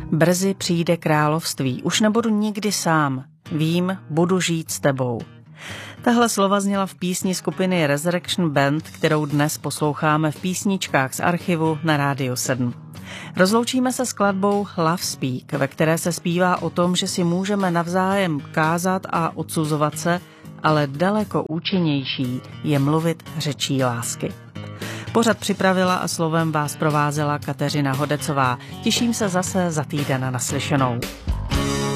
Brzy přijde království, už nebudu nikdy sám, vím, budu žít s tebou. Tahle slova zněla v písni skupiny Resurrection Band, kterou dnes posloucháme v písničkách z archivu na Rádiu 7. Rozloučíme se skladbou Love Speak, ve které se zpívá o tom, že si můžeme navzájem kázat a odsuzovat se, ale daleko účinnější je mluvit řečí lásky. Pořad připravila a slovem vás provázela Kateřina Hodecová. Těším se zase za týden na naslyšenou.